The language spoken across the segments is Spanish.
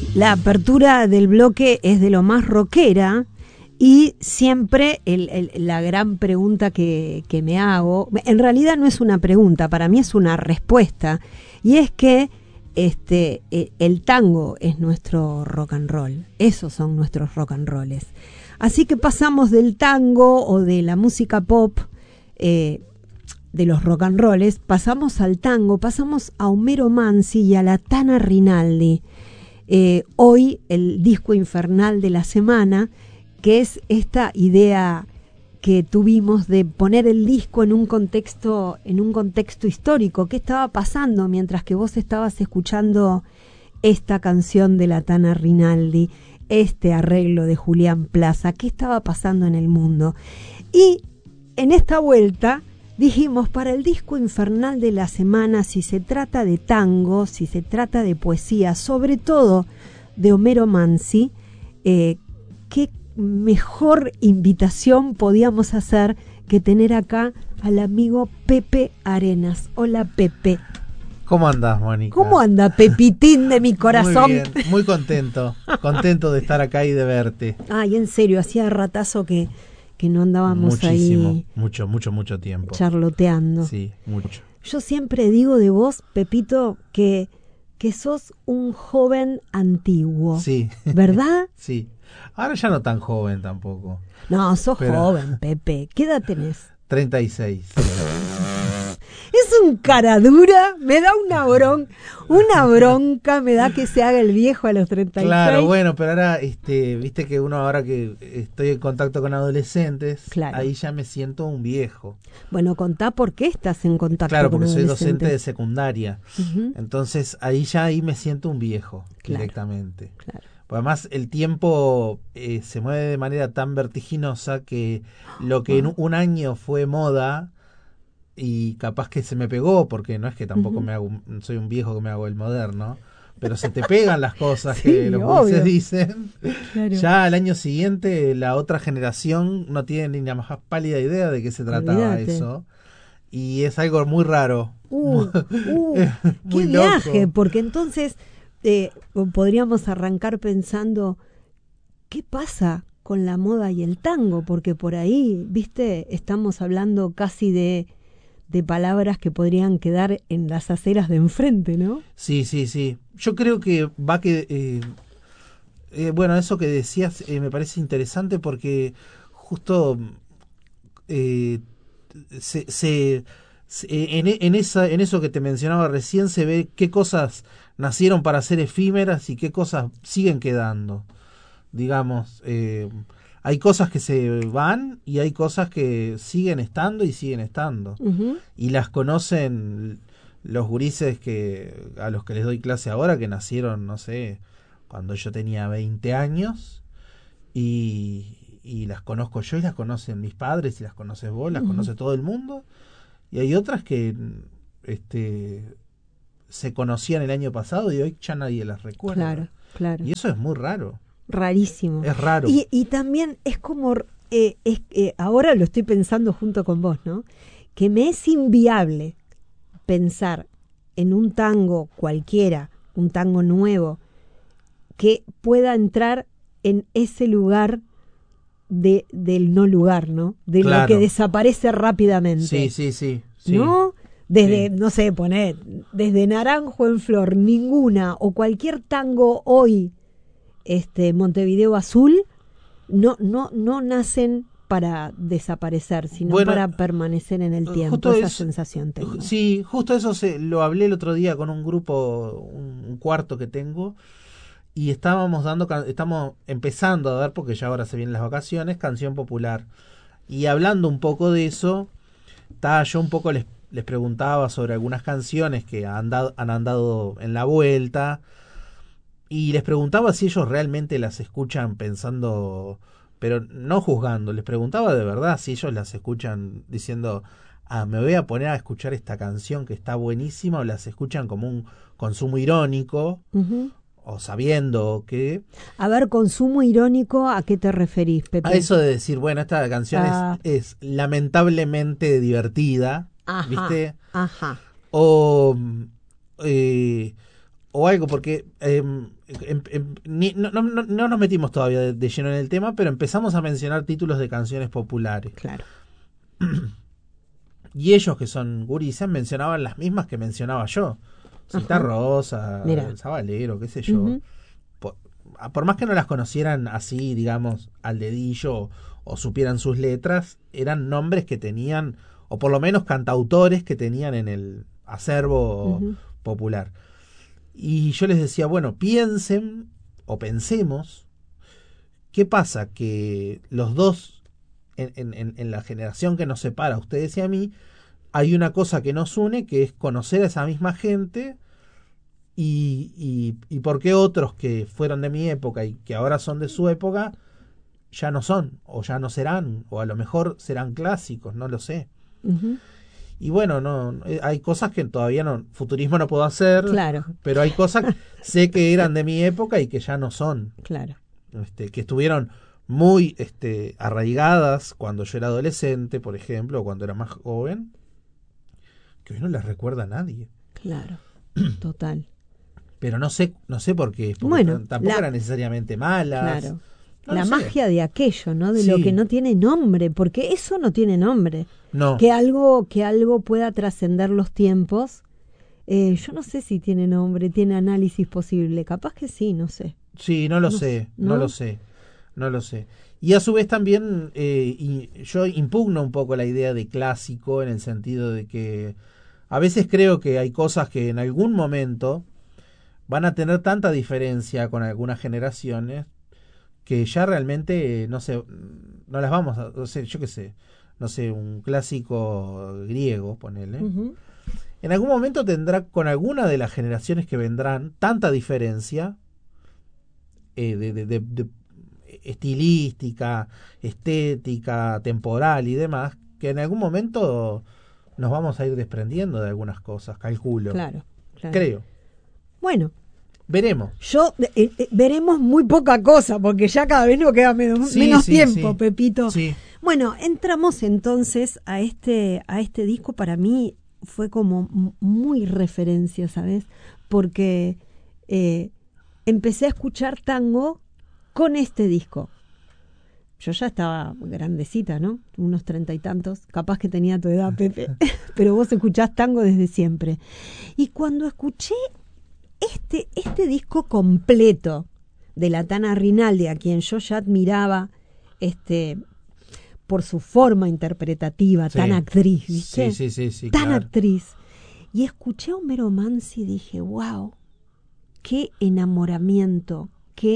La apertura del bloque es de lo más rockera y siempre la gran pregunta que me hago, en realidad no es una pregunta, para mí es una respuesta, y es que el tango es nuestro rock and roll, esos son nuestros rock and rolls. Así que pasamos del tango o de la música pop, de los rock and rolls, pasamos al tango, pasamos a Homero Mansi y a la Tana Rinaldi. Hoy el disco infernal de la semana, que es esta idea que tuvimos de poner el disco en un contexto histórico. ¿Qué estaba pasando mientras que vos estabas escuchando esta canción de la Tana Rinaldi, este arreglo de Julián Plaza? ¿Qué estaba pasando en el mundo? Y en esta vuelta dijimos, para el disco infernal de la semana, si se trata de tango, si se trata de poesía, sobre todo de Homero Mansi, qué mejor invitación podíamos hacer que tener acá al amigo Pepe Arenas. Hola, Pepe. ¿Cómo andás, Mónica? ¿Cómo anda, Pepitín de mi corazón? Muy bien, muy contento de estar acá y de verte. Ay, en serio, hacía ratazo que no andábamos muchísimo, ahí mucho tiempo charloteando. Sí, mucho. Yo siempre digo de vos, Pepito, que sos un joven antiguo. Sí. ¿Verdad? Sí. Ahora ya no tan joven tampoco. No, sos joven, Pepe. ¿Qué edad tenés? 36. Es un cara dura, me da una bronca me da que se haga el viejo a los 36. Claro, bueno, pero ahora, viste que uno ahora que estoy en contacto con adolescentes, claro, ahí ya me siento un viejo. Bueno, contá por qué estás en contacto con adolescentes. Claro, porque soy docente de secundaria. Uh-huh. Entonces, ahí me siento un viejo, claro, directamente. Claro. Además, el tiempo se mueve de manera tan vertiginosa que lo que en un año fue moda, y capaz que se me pegó, porque no es que tampoco soy un viejo que me hago el moderno, pero se te pegan las cosas, sí, que los jueces dicen. Claro. Ya al año siguiente la otra generación no tiene ni la más pálida idea de qué se trataba eso. Y es algo muy raro. Qué viaje, loco. Porque entonces podríamos arrancar pensando, ¿qué pasa con la moda y el tango? Porque por ahí, viste, estamos hablando casi de palabras que podrían quedar en las aceras de enfrente, ¿no? Sí. Yo creo que bueno, eso que decías me parece interesante porque justo en eso que te mencionaba recién se ve qué cosas nacieron para ser efímeras y qué cosas siguen quedando. Digamos, hay cosas que se van y hay cosas que siguen estando y siguen estando. Uh-huh. Y las conocen los gurises a los que les doy clase ahora, que nacieron, no sé, cuando yo tenía 20 años, y las conozco yo y las conocen mis padres y las conoces vos, las conoce todo el mundo. Y hay otras que se conocían el año pasado y hoy ya nadie las recuerda. Claro. Y eso es muy raro. Rarísimo. Es raro. Y también es como, ahora lo estoy pensando junto con vos, ¿no? Que me es inviable pensar en un tango cualquiera, un tango nuevo, que pueda entrar en ese lugar del no lugar, ¿no? De claro, lo que desaparece rápidamente. Sí. ¿No? Desde, no sé, desde Naranjo en Flor, ninguna, o cualquier tango hoy, Montevideo Azul, no nacen para desaparecer, sino para permanecer en el tiempo. Esa sensación tengo. Sí, justo eso lo hablé el otro día con un grupo, un cuarto que tengo, y estamos empezando a dar, porque ya ahora se vienen las vacaciones, canción popular. Y hablando un poco de eso, yo un poco les preguntaba sobre algunas canciones que han andado en la vuelta, y les preguntaba si ellos realmente las escuchan pensando, pero no juzgando, les preguntaba de verdad si ellos las escuchan diciendo, me voy a poner a escuchar esta canción que está buenísima, o las escuchan como un consumo irónico, uh-huh, o sabiendo que... A ver, consumo irónico, ¿a qué te referís, Pepe? A eso de decir, bueno, esta canción es lamentablemente divertida, ajá, ¿viste? Ajá. O o algo, porque no nos metimos todavía de lleno en el tema, pero empezamos a mencionar títulos de canciones populares. Claro. Y ellos, que son gurises, mencionaban las mismas que mencionaba yo. Cita Rosa, Mirá. El Sabalero, qué sé yo. Ujú. Por más que no las conocieran así, digamos, al dedillo o supieran sus letras, eran nombres que tenían, o por lo menos cantautores que tenían en el acervo popular. Y yo les decía, bueno, piensen o pensemos, ¿qué pasa? Que los dos, en la generación que nos separa, a ustedes y a mí, hay una cosa que nos une, que es conocer a esa misma gente. Y por qué otros que fueron de mi época y que ahora son de su época ya no son, o ya no serán, o a lo mejor serán clásicos, no lo sé. Uh-huh. Y bueno, no, hay cosas que todavía no, futurismo no puedo hacer, Claro. pero hay cosas que sé que eran de mi época y que ya no son. Claro. Que estuvieron muy arraigadas cuando yo era adolescente, por ejemplo, o cuando era más joven, que hoy no les recuerda a nadie. Claro. Total. Pero no sé por qué, porque bueno, tampoco eran necesariamente malas. Claro. No la magia de aquello, ¿no? De sí. lo que no tiene nombre, porque eso no tiene nombre. No. Que algo pueda trascender los tiempos, yo no sé si tiene nombre, tiene análisis posible. Capaz que sí, no sé. Sí, no lo sé. Y a su vez también yo impugno un poco la idea de clásico, en el sentido de que a veces creo que hay cosas que en algún momento van a tener tanta diferencia con algunas generaciones que ya realmente no las vamos a, o sea, yo qué sé, no sé, un clásico griego, ponele. Uh-huh. En algún momento tendrá con alguna de las generaciones que vendrán tanta diferencia de estilística, estética, temporal y demás, que en algún momento nos vamos a ir desprendiendo de algunas cosas, calculo. Claro. Creo. Bueno. Veremos. Veremos muy poca cosa, porque ya cada vez nos queda menos tiempo, Pepito. Sí. Bueno, entramos entonces a este disco. Para mí fue como muy referencia, ¿sabes? Porque empecé a escuchar tango con este disco. Yo ya estaba grandecita, ¿no? Unos 30 y tantos. Capaz que tenía tu edad, Pepe. Pero vos escuchás tango desde siempre. Y cuando escuché este disco completo de la Tana Rinaldi, a quien yo ya admiraba por su forma interpretativa, tan actriz, ¿viste? Sí, tan claro. actriz. Y escuché a Homero Mansi y dije, wow, qué enamoramiento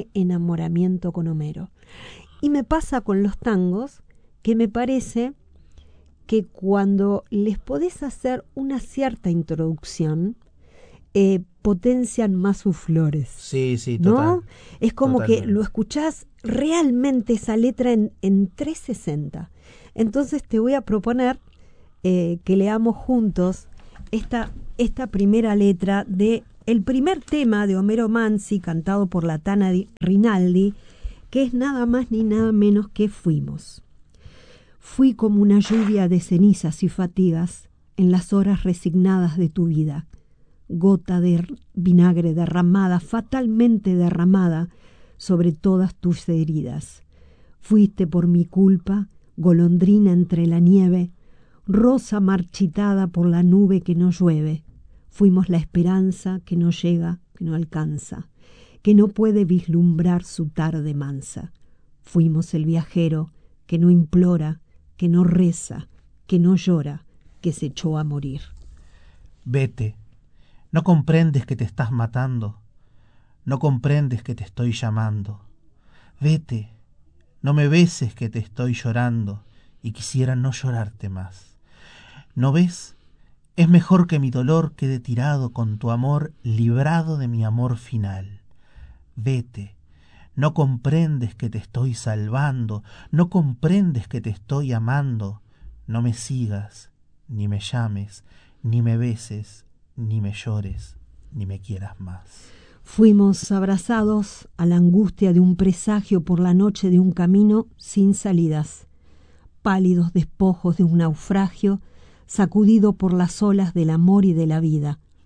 con Homero. Y me pasa con los tangos, que me parece que cuando les podés hacer una cierta introducción, potencian más sus flores. Sí, ¿no? total. Es como Totalmente. que lo escuchás realmente esa letra en 360. Entonces te voy a proponer que leamos juntos esta primera letra de el primer tema de Homero Mansi, cantado por la Tana Rinaldi, que es nada más ni nada menos que Fuimos. Fui como una lluvia de cenizas y fatigas en las horas resignadas de tu vida. Gota de vinagre derramada, fatalmente derramada sobre todas tus heridas. Fuiste por mi culpa, golondrina entre la nieve, rosa marchitada por la nube que no llueve. Fuimos la esperanza que no llega, que no alcanza, que no puede vislumbrar su tarde mansa. Fuimos el viajero que no implora, que no reza, que no llora, que se echó a morir. Vete. No comprendes que te estás matando, no comprendes que te estoy llamando. Vete, no me beses que te estoy llorando y quisiera no llorarte más. ¿No ves? Es mejor que mi dolor quede tirado con tu amor librado de mi amor final. Vete, no comprendes que te estoy salvando, no comprendes que te estoy amando. No me sigas, ni me llames, ni me beses, ni me llores, ni me quieras más. Fuimos abrazados a la angustia de un presagio por la noche de un camino sin salidas, pálidos despojos de un naufragio sacudido por las olas del amor y de la vida.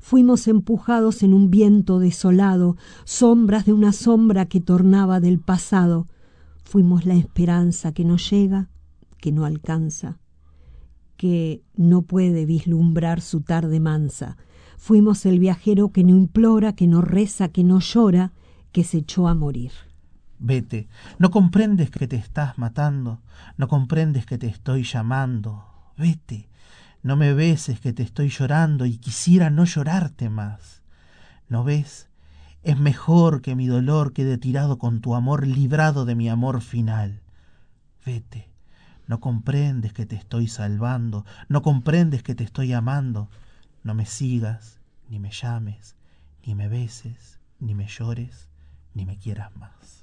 Fuimos empujados en un viento desolado, sombras de una sombra que tornaba del pasado. Fuimos la esperanza que no llega, que no alcanza, que no puede vislumbrar su tarde mansa. Fuimos el viajero que no implora, que no reza, que no llora, que se echó a morir. Vete, no comprendes que te estás matando, no comprendes que te estoy llamando. Vete, no me beses que te estoy llorando y quisiera no llorarte más. ¿No ves? Es mejor que mi dolor quede tirado con tu amor, librado de mi amor final. Vete, no comprendes que te estoy salvando, no comprendes que te estoy amando. No me sigas, ni me llames, ni me beses, ni me llores, ni me quieras más.